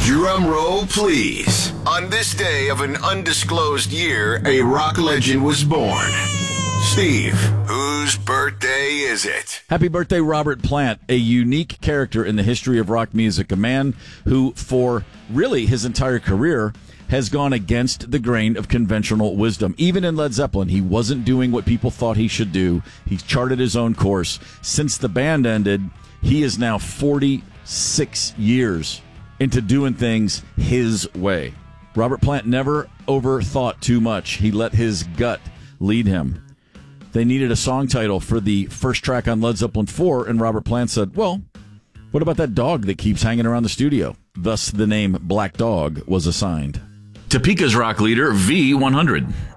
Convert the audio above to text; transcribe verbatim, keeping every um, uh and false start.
Drum roll, please. On this day of an undisclosed year, a rock legend was born. Steve, whose birthday is it? Happy birthday, Robert Plant, a unique character in the history of rock music, a man who, for really his entire career, has gone against the grain of conventional wisdom. Even in Led Zeppelin, he wasn't doing what people thought he should do. He charted his own course. Since the band ended, he is now forty-six years into doing things his way. Robert Plant never overthought too much. He let his gut lead him. They needed a song title for the first track on Led Zeppelin four, and Robert Plant said, well, what about that dog that keeps hanging around the studio? Thus, the name Black Dog was assigned. Topeka's rock leader, V one hundred.